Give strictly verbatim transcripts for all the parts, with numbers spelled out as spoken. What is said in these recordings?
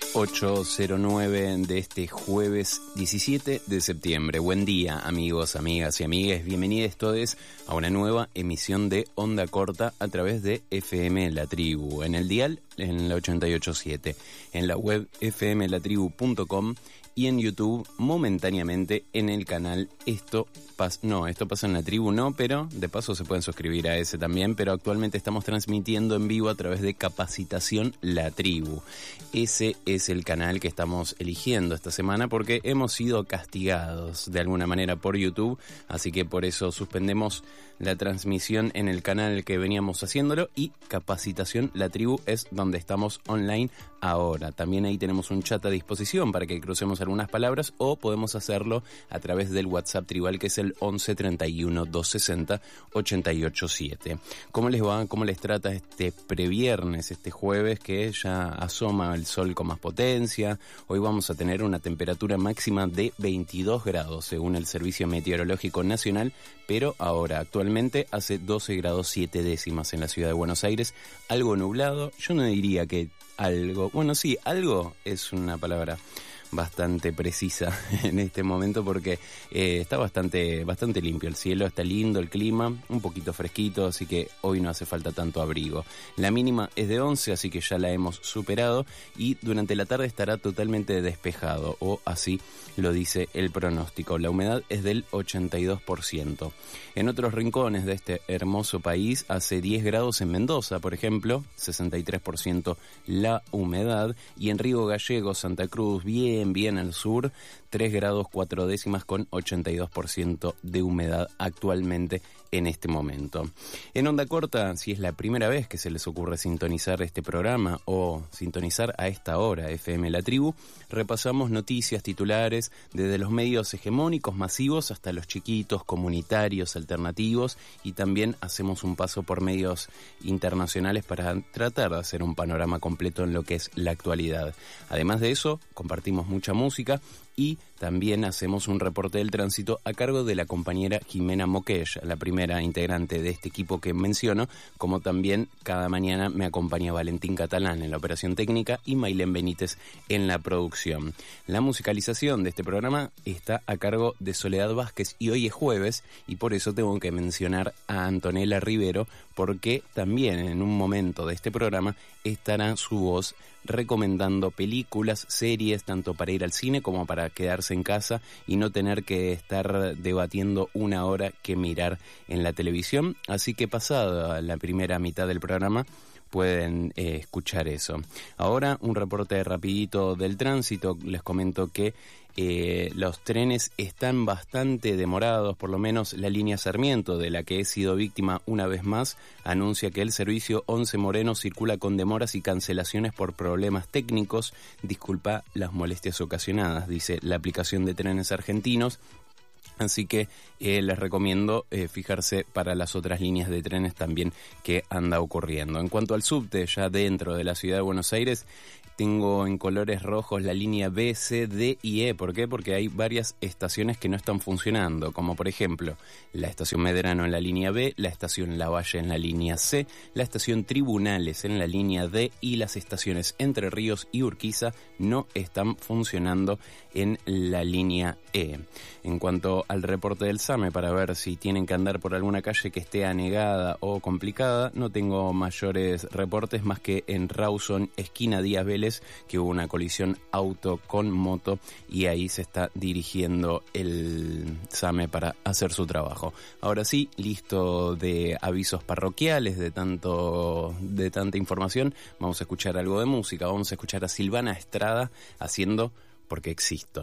ocho cero nueve de este jueves diecisiete de septiembre. Buen día, amigos, amigas y amigues. Bienvenidos todos a una nueva emisión de Onda Corta a través de F M La Tribu. En el dial, en la ochenta y ocho punto siete. En la web f m la tribu punto com y en YouTube momentáneamente en el canal Esto Pasa. No, Esto Pasa en la Tribu no, pero de paso se pueden suscribir a ese también, pero actualmente estamos transmitiendo en vivo a través de Capacitación La Tribu. Ese es el canal que estamos eligiendo esta semana porque hemos sido castigados de alguna manera por YouTube, así que por eso suspendemos la transmisión en el canal que veníamos haciéndolo y Capacitación La Tribu es donde estamos online ahora. También ahí tenemos un chat a disposición para que crucemos algunas palabras o podemos hacerlo a través del WhatsApp tribal que es el once treinta y uno doscientos sesenta ochenta y ocho siete. ¿Cómo les va? ¿Cómo les trata este previernes, este jueves que ya asoma el sol con más potencia? Hoy vamos a tener una temperatura máxima de veintidós grados según el Servicio Meteorológico Nacional, pero ahora actualmente hace doce grados siete décimas en la ciudad de Buenos Aires, algo nublado. Yo no diría que algo, bueno sí, algo es una palabra bastante precisa en este momento porque eh, está bastante bastante limpio el cielo, está lindo el clima, un poquito fresquito, así que hoy no hace falta tanto abrigo. La mínima es de once, así que ya la hemos superado y durante la tarde estará totalmente despejado, o así lo dice el pronóstico. La humedad es del ochenta y dos por ciento. En otros rincones de este hermoso país hace diez grados en Mendoza, por ejemplo, sesenta y tres por ciento la humedad, y en Río Gallegos, Santa Cruz, bien bien al sur, tres grados cuatro décimas con ochenta y dos por ciento de humedad actualmente en este momento. En Onda Corta, si es la primera vez que se les ocurre sintonizar este programa o sintonizar a esta hora F M La Tribu, repasamos noticias, titulares, desde los medios hegemónicos masivos hasta los chiquitos, comunitarios, alternativos, y también hacemos un paso por medios internacionales para tratar de hacer un panorama completo en lo que es la actualidad. Además de eso, compartimos mucha música y también hacemos un reporte del tránsito a cargo de la compañera Jimena Moquesh, la primera integrante de este equipo que menciono, como también cada mañana me acompaña Valentín Catalán en la operación técnica y Mailén Benítez en la producción. La musicalización de este programa está a cargo de Soledad Vázquez y hoy es jueves y por eso tengo que mencionar a Antonella Rivero porque también en un momento de este programa estará su voz recomendando películas, series, tanto para ir al cine como para quedarse en casa y no tener que estar debatiendo una hora que mirar en la televisión. Así que pasada la primera mitad del programa pueden eh, escuchar eso. Ahora un reporte rapidito del tránsito. Les comento que eh, los trenes están bastante demorados, por lo menos la línea Sarmiento, de la que he sido víctima una vez más, anuncia que el servicio once Moreno circula con demoras y cancelaciones por problemas técnicos. Disculpa las molestias ocasionadas, dice la aplicación de trenes argentinos. Así que eh, les recomiendo eh, fijarse para las otras líneas de trenes también que anda ocurriendo. En cuanto al subte, ya dentro de la ciudad de Buenos Aires, tengo en colores rojos la línea B, C, D y E. ¿Por qué? Porque hay varias estaciones que no están funcionando, como por ejemplo la estación Medrano en la línea B, la estación Lavalle en la línea C, la estación Tribunales en la línea D y las estaciones Entre Ríos y Urquiza no están funcionando en la línea E. En cuanto al reporte del SAME, para ver si tienen que andar por alguna calle que esté anegada o complicada, no tengo mayores reportes más que en Rawson, esquina Díaz Vélez, que hubo una colisión auto con moto y ahí se está dirigiendo el SAME para hacer su trabajo. Ahora sí, listo de avisos parroquiales, de tanto de tanta información, vamos a escuchar algo de música. Vamos a escuchar a Silvana Estrada haciendo Porque Existo.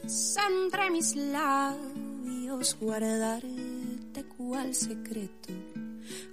Entre mis labios guardarte cual secreto